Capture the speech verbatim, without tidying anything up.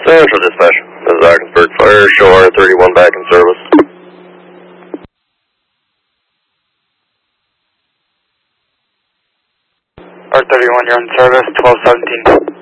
Central Dispatch, this is Ogdensburg Fire, show R thirty-one back in service. R thirty-one, you're in service, twelve seventeen.